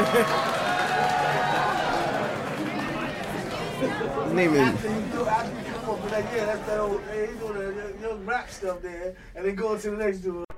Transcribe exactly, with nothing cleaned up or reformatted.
Name it. After you do, after you come up with that, yeah, that's that old, hey, he doing the young rap stuff there, and then go to the next dude.